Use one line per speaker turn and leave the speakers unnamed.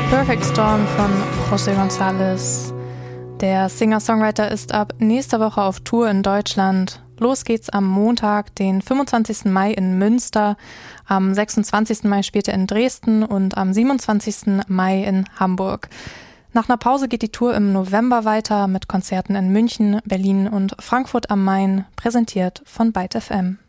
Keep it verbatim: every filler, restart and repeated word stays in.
Perfect Storm von José González. Der Singer-Songwriter ist ab nächster Woche auf Tour in Deutschland. Los geht's am Montag, den fünfundzwanzigsten Mai in Münster, am sechsundzwanzigsten Mai spielt er in Dresden und am siebenundzwanzigsten Mai in Hamburg. Nach einer Pause geht die Tour im November weiter mit Konzerten in München, Berlin und Frankfurt am Main, präsentiert von Byte F M.